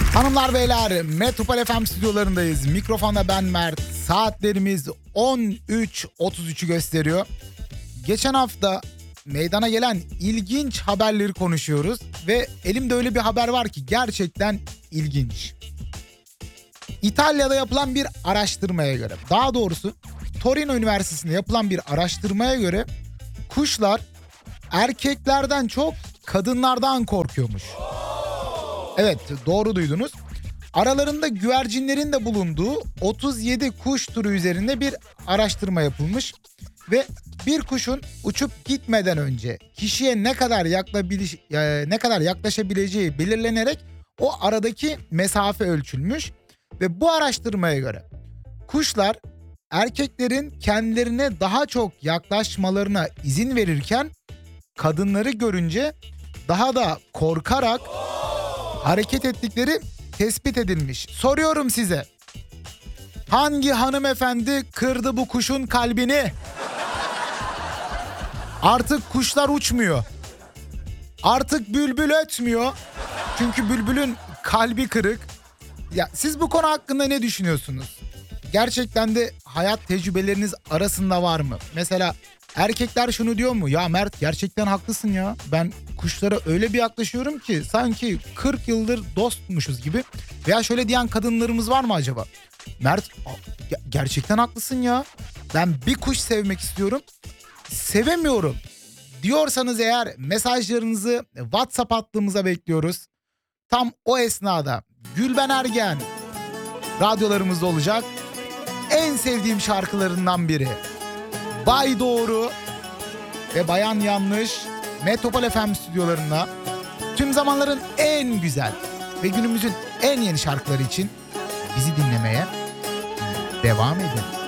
Hanımlar beyler, Metropol FM stüdyolarındayız. Mikrofonda ben Mert. Saatlerimiz 13.33'ü gösteriyor. Geçen hafta meydana gelen ilginç haberleri konuşuyoruz. Ve elimde öyle bir haber var ki gerçekten ilginç. İtalya'da yapılan bir araştırmaya göre, daha doğrusu Torino Üniversitesi'nde yapılan bir araştırmaya göre kuşlar erkeklerden çok kadınlardan korkuyormuş. Evet, doğru duydunuz. Aralarında güvercinlerin de bulunduğu 37 kuş türü üzerinde bir araştırma yapılmış ve bir kuşun uçup gitmeden önce kişiye ne kadar yaklaşabileceği belirlenerek o aradaki mesafe ölçülmüş ve bu araştırmaya göre kuşlar erkeklerin kendilerine daha çok yaklaşmalarına izin verirken kadınları görünce daha da korkarak hareket ettikleri tespit edilmiş. Soruyorum size. Hangi hanımefendi kırdı bu kuşun kalbini? Artık kuşlar uçmuyor. Artık bülbül ötmüyor. Çünkü bülbülün kalbi kırık. Ya siz bu konu hakkında ne düşünüyorsunuz? Gerçekten de hayat tecrübeleriniz arasında var mı? Mesela erkekler şunu diyor mu? Ya Mert, gerçekten haklısın ya. Ben kuşlara öyle bir yaklaşıyorum ki sanki 40 yıldır dostmuşuz gibi. Veya şöyle diyen kadınlarımız var mı acaba? Mert, gerçekten haklısın ya. Ben bir kuş sevmek istiyorum. Sevemiyorum diyorsanız eğer mesajlarınızı WhatsApp hattımıza bekliyoruz. Tam o esnada Gülben Ergen radyolarımızda olacak. En sevdiğim şarkılarından biri Bay Doğru ve Bayan Yanlış Metropol FM stüdyolarında tüm zamanların en güzel ve günümüzün en yeni şarkıları için bizi dinlemeye devam edin.